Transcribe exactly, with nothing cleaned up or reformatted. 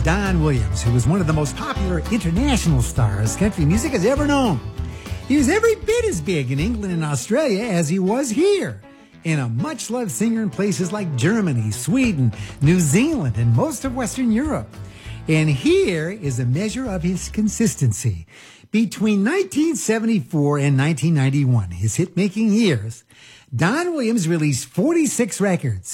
Don Williams, who was one of the most popular international stars country music has ever known. He was every bit as big in England and Australia as he was here, and a much-loved singer in places like Germany, Sweden, New Zealand, and most of Western Europe. And here is a measure of his consistency. Between nineteen seventy-four and nineteen ninety-one, his hit-making years, Don Williams released forty-six records.